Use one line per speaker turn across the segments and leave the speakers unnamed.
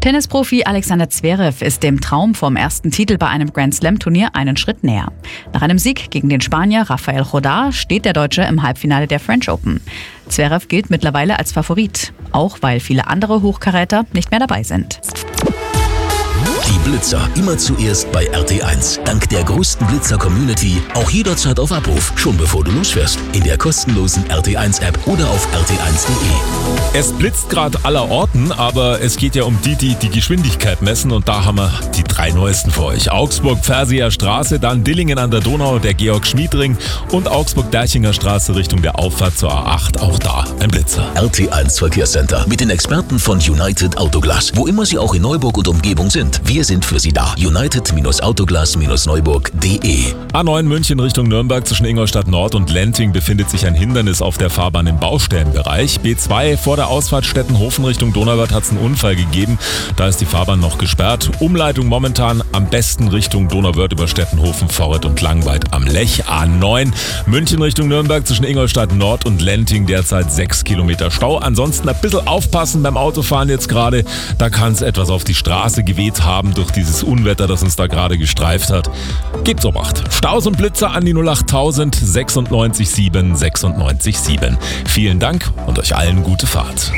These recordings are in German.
Tennisprofi Alexander Zverev ist dem Traum vom ersten Titel bei einem Grand-Slam-Turnier einen Schritt näher. Nach einem Sieg gegen den Spanier Rafael Nadal steht der Deutsche im Halbfinale der French Open. Zverev gilt mittlerweile als Favorit, auch weil viele andere Hochkaräter nicht mehr dabei sind.
Die Blitzer immer zuerst bei RT1. Dank der größten Blitzer-Community auch jederzeit auf Abruf, schon bevor du losfährst. In der kostenlosen RT1-App oder auf rt1.de.
Es blitzt gerade allerorten, aber es geht ja um die Geschwindigkeit messen und da haben wir die 3 neuesten für euch. Augsburg-Pferseer Straße, dann Dillingen an der Donau, der Georg-Schmied-Ring und Augsburg-Derchinger Straße Richtung der Auffahrt zur A8, auch da ein Blitzer.
RT1 Verkehrscenter mit den Experten von United Autoglas. Wo immer sie auch in Neuburg und Umgebung sind, wir sind für Sie da. United-Autoglas-Neuburg.de.
A9 München Richtung Nürnberg zwischen Ingolstadt Nord und Lenting befindet sich ein Hindernis auf der Fahrbahn im Baustellenbereich. B2 vor der Ausfahrt Stettenhofen Richtung Donauwörth hat es einen Unfall gegeben. Da ist die Fahrbahn noch gesperrt. Umleitung momentan am besten Richtung Donauwörth über Stettenhofen, Vorret und Langweid am Lech. A9 München Richtung Nürnberg zwischen Ingolstadt Nord und Lenting derzeit 6 Kilometer Stau. Ansonsten ein bisschen aufpassen beim Autofahren jetzt gerade. Da kann es etwas auf die Straße geweht haben durch dieses Unwetter, das uns da gerade gestreift hat. Gebt Obacht. Staus und Blitzer an die 08000 96 7 96 7. Vielen Dank und euch allen gute Fahrt.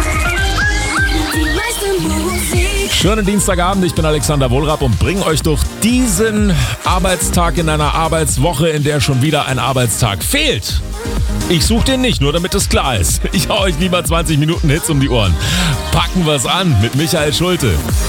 Schönen Dienstagabend, ich bin Alexander Wohlrab und bringe euch durch diesen Arbeitstag in einer Arbeitswoche, in der schon wieder ein Arbeitstag fehlt. Ich suche den nicht, nur damit es klar ist. Ich hau euch lieber 20 Minuten Hits um die Ohren. Packen wir's an mit Michael Schulte.